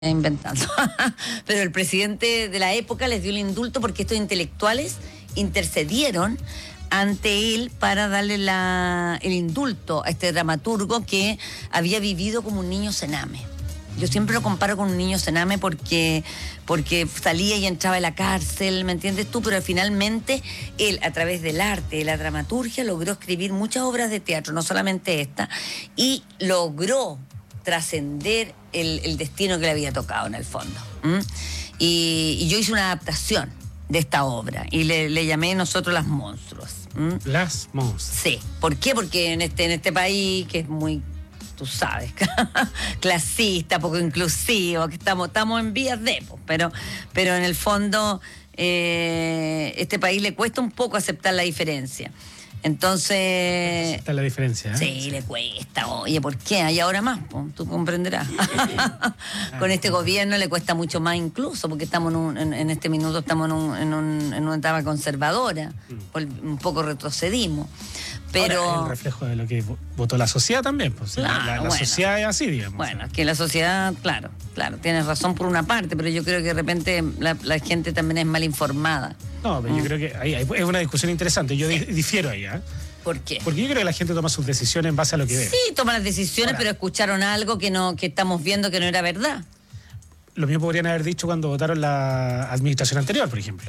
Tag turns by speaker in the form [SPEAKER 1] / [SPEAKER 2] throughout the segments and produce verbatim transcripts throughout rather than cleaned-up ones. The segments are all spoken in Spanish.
[SPEAKER 1] inventando. Pero el presidente de la época les dio el indulto porque estos intelectuales intercedieron ante él para darle la, el indulto a este dramaturgo que había vivido como un niño cename. Yo siempre lo comparo con un niño cename porque, porque salía y entraba en la cárcel, ¿me entiendes tú? Pero finalmente él, a través del arte, de la dramaturgia, logró escribir muchas obras de teatro, no solamente esta, y logró trascender el, el destino que le había tocado en el fondo. ¿Mm? Y, y yo hice una adaptación de esta obra y le, le llamé Nosotros las Monstruos. ¿Mm?
[SPEAKER 2] Las Monstruos.
[SPEAKER 1] Sí. ¿Por qué? Porque en este, en este país que es muy, tú sabes, clasista, poco inclusivo, que estamos, estamos en vías de, pero, pero en el fondo eh, este país le cuesta un poco aceptar la diferencia. Entonces...
[SPEAKER 2] Está la diferencia, ¿eh?
[SPEAKER 1] Sí, le cuesta. Oye, ¿por qué? Y ahora más, po, tú comprenderás. Con este gobierno le cuesta mucho más incluso, porque estamos en, un, en, en este minuto estamos en, un, en, un, en una etapa conservadora. Mm. Un poco retrocedimos. Pero...
[SPEAKER 2] Ahora, es el reflejo de lo que votó la sociedad también. Pues,
[SPEAKER 1] claro,
[SPEAKER 2] la la
[SPEAKER 1] bueno.
[SPEAKER 2] sociedad es así, digamos.
[SPEAKER 1] Bueno, es que la sociedad, claro, claro, tienes razón por una parte, pero yo creo que de repente la, la gente también es mal informada.
[SPEAKER 2] No, pero mm. yo creo que ahí, ahí es una discusión interesante. Yo sí. difiero ahí, ¿eh?
[SPEAKER 1] ¿Por qué?
[SPEAKER 2] Porque yo creo que la gente toma sus decisiones en base a lo que ve.
[SPEAKER 1] Sí, toma las decisiones, ahora, pero escucharon algo que no que estamos viendo que no era verdad.
[SPEAKER 2] Lo mismo podrían haber dicho cuando votaron la administración anterior, por ejemplo.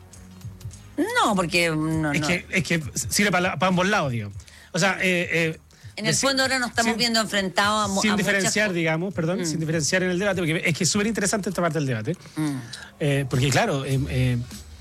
[SPEAKER 1] No, porque... No,
[SPEAKER 2] es,
[SPEAKER 1] no.
[SPEAKER 2] Que, es que sirve para, para ambos lados, digo. O sea... Eh, eh,
[SPEAKER 1] en el fondo ahora nos estamos sin, viendo enfrentados a
[SPEAKER 2] Sin
[SPEAKER 1] a
[SPEAKER 2] diferenciar,
[SPEAKER 1] muchas...
[SPEAKER 2] digamos, perdón, mm. sin diferenciar en el debate, porque es que es súper interesante esta parte del debate. Mm. Eh, porque claro... Eh, eh,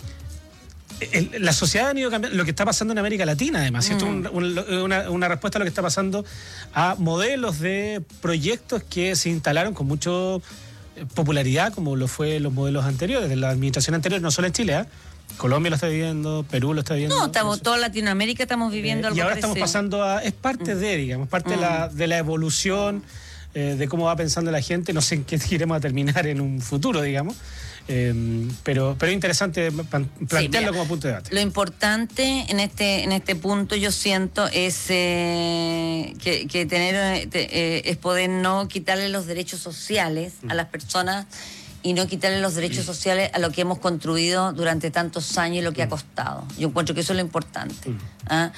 [SPEAKER 2] El, la sociedad ha ido cambiando, lo que está pasando en América Latina, además, mm. esto es un, un, una, una respuesta a lo que está pasando a modelos de proyectos que se instalaron con mucha popularidad, como lo fue los modelos anteriores, de la administración anterior, no solo en Chile, ¿eh? Colombia lo está viviendo, Perú lo está viviendo.
[SPEAKER 1] No, estamos, no toda Latinoamérica estamos viviendo eh, algo
[SPEAKER 2] y ahora
[SPEAKER 1] parecido.
[SPEAKER 2] Estamos pasando a... Es parte mm. de, digamos, parte mm. de, la, de la evolución, eh, de cómo va pensando la gente, no sé en qué iremos a terminar en un futuro, digamos. Eh, pero pero es interesante plantearlo sí, mira, como punto de debate.
[SPEAKER 1] Lo importante en este en este punto yo siento es eh, que, que tener eh, es poder no quitarle los derechos sociales mm. a las personas y no quitarle los derechos mm. sociales a lo que hemos construido durante tantos años y lo que mm. ha costado. Yo encuentro que eso es lo importante. Mm. ¿Ah?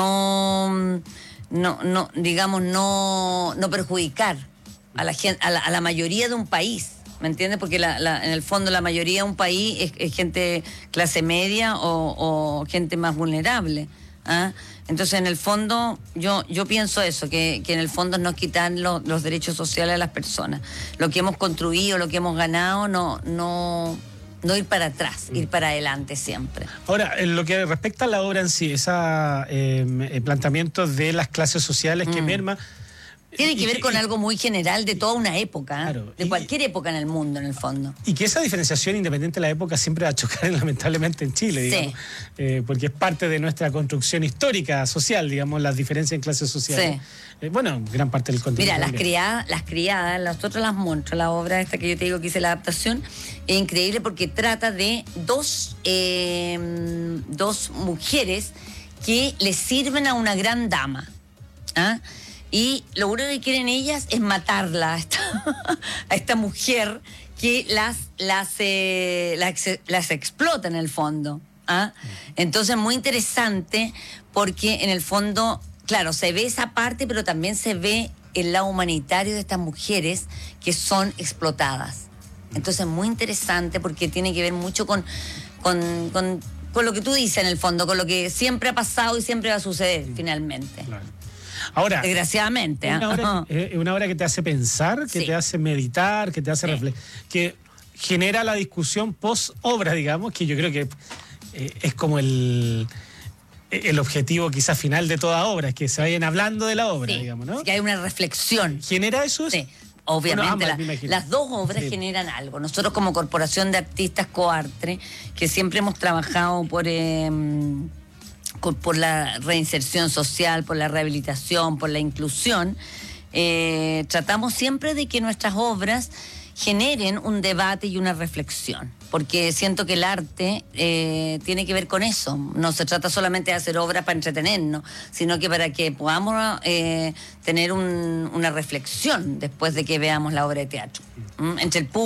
[SPEAKER 1] No no no digamos no no perjudicar a la gente a la, a la mayoría de un país. ¿Me entiendes? Porque la, la, en el fondo la mayoría de un país es, es gente clase media o, o gente más vulnerable. ¿Ah? Entonces, en el fondo, yo yo pienso eso, que, que en el fondo no quitar lo, los derechos sociales a las personas. Lo que hemos construido, lo que hemos ganado, no no no ir para atrás, mm. ir para adelante siempre.
[SPEAKER 2] Ahora, en lo que respecta a la obra en sí, ese eh, planteamiento de las clases sociales que mm. merma...
[SPEAKER 1] Tiene que ver con y, algo muy general de toda una época,
[SPEAKER 2] claro,
[SPEAKER 1] de
[SPEAKER 2] y,
[SPEAKER 1] cualquier época en el mundo, en el fondo.
[SPEAKER 2] Y que esa diferenciación, independiente de la época, siempre va a chocar lamentablemente en Chile, digamos, sí. eh, porque es parte de nuestra construcción histórica, social, digamos, las diferencias en clases sociales. Sí. Eh, bueno, gran parte del contenido.
[SPEAKER 1] Mira, las criadas, las criadas, nosotros las monstruos, la obra esta que yo te digo que hice la adaptación, es increíble porque trata de dos, eh, dos mujeres que le sirven a una gran dama. ¿Ah? Y lo único que quieren ellas es matarla a esta, a esta mujer que las, las, eh, las, las explota en el fondo. ¿Ah? Entonces, muy interesante porque en el fondo, claro, se ve esa parte, pero también se ve el lado humanitario de estas mujeres que son explotadas. Entonces, muy interesante porque tiene que ver mucho con, con, con, con lo que tú dices en el fondo, con lo que siempre ha pasado y siempre va a suceder finalmente.
[SPEAKER 2] Claro. Ahora,
[SPEAKER 1] desgraciadamente,
[SPEAKER 2] una, ¿eh? obra, eh, una obra que te hace pensar, que sí. te hace meditar, que te hace sí. reflexionar, que genera la discusión post-obra, digamos, que yo creo que eh, es como el, el objetivo quizás final de toda obra, es que se vayan hablando de la obra, sí. digamos, ¿no?
[SPEAKER 1] Que hay una reflexión.
[SPEAKER 2] ¿Genera eso?
[SPEAKER 1] Sí. Obviamente,
[SPEAKER 2] bueno, ambas,
[SPEAKER 1] la, las dos obras sí. generan algo. Nosotros como Corporación de Artistas Coartre, que siempre hemos trabajado por... Eh, por la reinserción social, por la rehabilitación, por la inclusión, eh, tratamos siempre de que nuestras obras generen un debate y una reflexión, porque siento que el arte eh, tiene que ver con eso. No se trata solamente de hacer obras para entretenernos, sino que para que podamos eh, tener un, una reflexión después de que veamos la obra de teatro. ¿Mm? Entre el público